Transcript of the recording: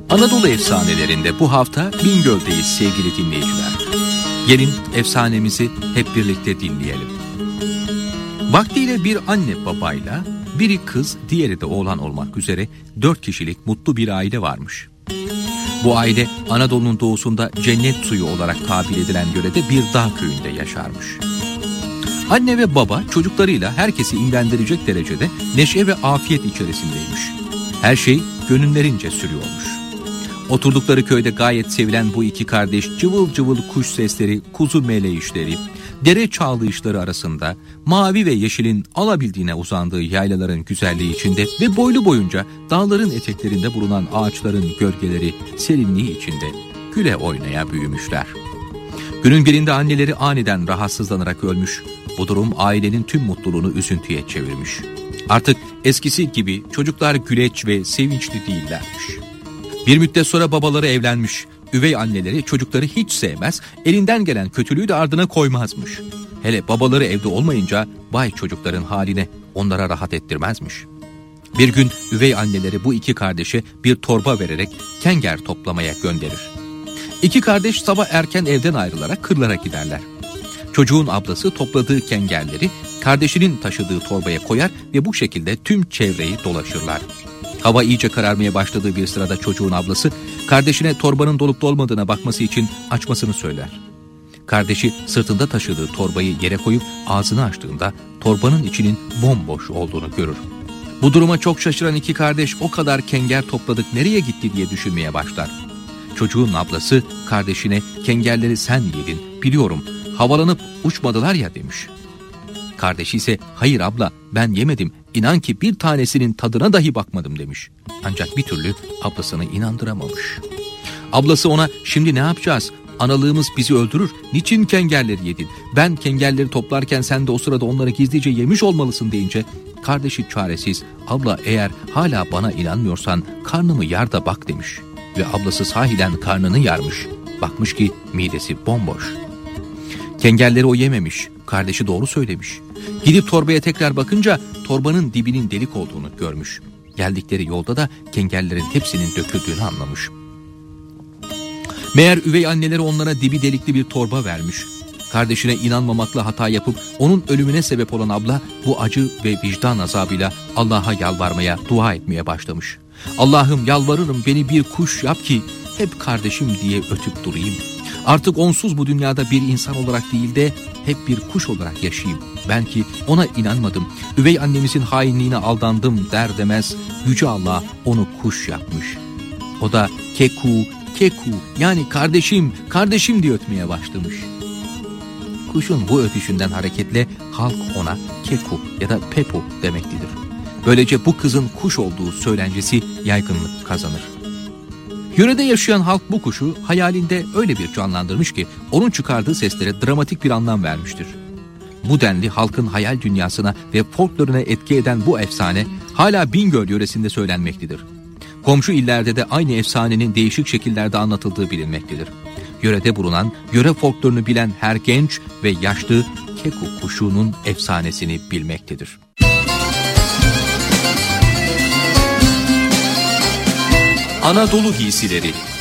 Anadolu efsanelerinde bu hafta Bingöl'deyiz sevgili dinleyiciler. Gelin efsanemizi hep birlikte dinleyelim. Vaktiyle bir anne babayla, biri kız, diğeri de oğlan olmak üzere 4 kişilik mutlu bir aile varmış. Bu aile Anadolu'nun doğusunda cennet suyu olarak tabir edilen yörede bir dağ köyünde yaşarmış. Anne ve baba çocuklarıyla herkesi imrendirecek derecede neşe ve afiyet içerisindeymiş. Her şey gönüllerince sürüyormuş. Oturdukları köyde gayet sevilen bu iki kardeş cıvıl cıvıl kuş sesleri, kuzu meleyişleri, dere çağlayışları arasında mavi ve yeşilin alabildiğine uzandığı yaylaların güzelliği içinde ve boylu boyunca dağların eteklerinde bulunan ağaçların gölgeleri, serinliği içinde güle oynaya büyümüşler. Günün birinde anneleri aniden rahatsızlanarak ölmüş. Bu durum ailenin tüm mutluluğunu üzüntüye çevirmiş. Artık eskisi gibi çocuklar güleç ve sevinçli değillermiş. Bir müddet sonra babaları evlenmiş. Üvey anneleri çocukları hiç sevmez, elinden gelen kötülüğü de ardına koymazmış. Hele babaları evde olmayınca vay çocukların haline, onlara rahat ettirmezmiş. Bir gün üvey anneleri bu iki kardeşe bir torba vererek kenger toplamaya gönderir. İki kardeş sabah erken evden ayrılarak kırlara giderler. Çocuğun ablası topladığı kengerleri kardeşinin taşıdığı torbaya koyar ve bu şekilde tüm çevreyi dolaşırlar. Hava iyice kararmaya başladığı bir sırada çocuğun ablası kardeşine torbanın dolup dolmadığına bakması için açmasını söyler. Kardeşi sırtında taşıdığı torbayı yere koyup ağzını açtığında torbanın içinin bomboş olduğunu görür. Bu duruma çok şaşıran iki kardeş o kadar kenger topladık nereye gitti diye düşünmeye başlar. Çocuğun ablası kardeşine kengerleri sen yedin biliyorum, havalanıp uçmadılar ya demiş. Kardeşi ise hayır abla ben yemedim, inan ki bir tanesinin tadına dahi bakmadım demiş. Ancak bir türlü ablasını inandıramamış. Ablası ona şimdi ne yapacağız? Analığımız bizi öldürür. Niçin kengerleri yedin? Ben kengerleri toplarken sen de o sırada onları gizlice yemiş olmalısın deyince kardeşi çaresiz abla eğer hala bana inanmıyorsan karnımı yar da bak demiş. Ve ablası sahiden karnını yarmış. Bakmış ki midesi bomboş. Kengerleri o yememiş. Kardeşi doğru söylemiş. Gidip torbaya tekrar bakınca torbanın dibinin delik olduğunu görmüş. Geldikleri yolda da kengerlerin hepsinin döküldüğünü anlamış. Meğer üvey anneleri onlara dibi delikli bir torba vermiş. Kardeşine inanmamakla hata yapıp onun ölümüne sebep olan abla bu acı ve vicdan azabıyla Allah'a yalvarmaya, dua etmeye başlamış. Allah'ım yalvarırım beni bir kuş yap ki hep kardeşim diye ötüp durayım. Artık onsuz bu dünyada bir insan olarak değil de hep bir kuş olarak yaşayayım. Ben ki ona inanmadım, üvey annemizin hainliğine aldandım der demez Yüce Allah onu kuş yapmış. O da keku, keku yani kardeşim, kardeşim diye ötmeye başlamış. Kuşun bu ötüşünden hareketle halk ona keku ya da pepu demektedir. Böylece bu kızın kuş olduğu söylencesi yaygınlık kazanır. Yörede yaşayan halk bu kuşu hayalinde öyle bir canlandırmış ki onun çıkardığı seslere dramatik bir anlam vermiştir. Bu denli halkın hayal dünyasına ve folkloruna etki eden bu efsane hala Bingöl yöresinde söylenmektedir. Komşu illerde de aynı efsanenin değişik şekillerde anlatıldığı bilinmektedir. Yörede bulunan, yöre folklorunu bilen her genç ve yaşlı keku kuşunun efsanesini bilmektedir. Anadolu giysileri